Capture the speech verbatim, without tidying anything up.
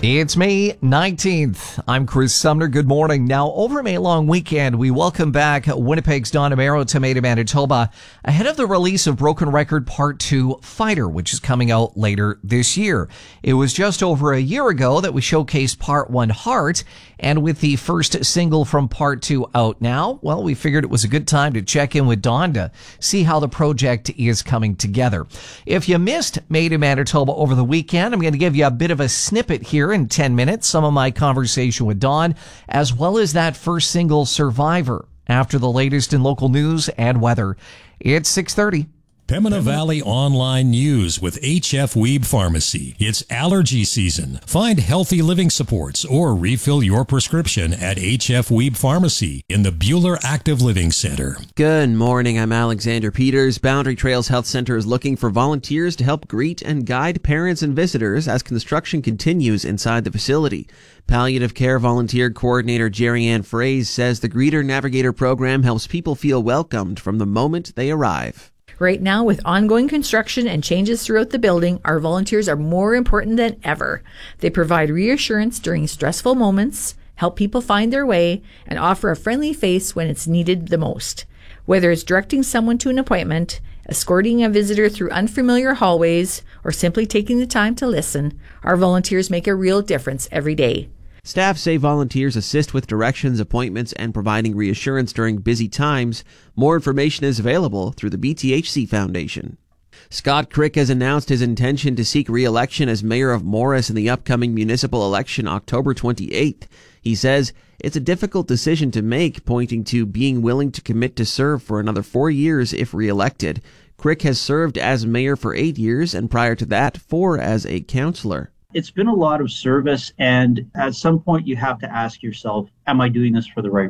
It's May nineteenth. I'm Chris Sumner. Good morning. Now, over May long weekend, we welcome back Winnipeg's Don Amaro to Made in Manitoba ahead of the release of Broken Record Part two Fighter, which is coming out later this year. It was just over a year ago that we showcased Part one Heart, and with the first single from Part two out now, well, we figured it was a good time to check in with Don to see how the project is coming together. If you missed Made in Manitoba over the weekend, I'm going to give you a bit of a snippet here in ten minutes, some of my conversation with Don, as well as that first single, Survivor, after the latest in local news and weather. It's six thirty. Pembina Valley Online News with H F Weeb Pharmacy. It's allergy season. Find healthy living supports or refill your prescription at H F Weeb Pharmacy in the Bueller Active Living Center. Good morning. I'm Alexander Peters. Boundary Trails Health Center is looking for volunteers to help greet and guide parents and visitors as construction continues inside the facility. Palliative Care Volunteer Coordinator Jerry Ann Fraze says the Greeter Navigator program helps people feel welcomed from the moment they arrive. Right now, with ongoing construction and changes throughout the building, our volunteers are more important than ever. They provide reassurance during stressful moments, help people find their way, and offer a friendly face when it's needed the most. Whether it's directing someone to an appointment, escorting a visitor through unfamiliar hallways, or simply taking the time to listen, our volunteers make a real difference every day. Staff say volunteers assist with directions, appointments, and providing reassurance during busy times. More information is available through the B T H C Foundation. Scott Crick has announced his intention to seek re-election as mayor of Morris in the upcoming municipal election October twenty-eighth. He says it's a difficult decision to make, pointing to being willing to commit to serve for another four years if re-elected. Crick has served as mayor for eight years and prior to that, four as a councillor. It's been a lot of service, and at some point you have to ask yourself, am I doing this for the right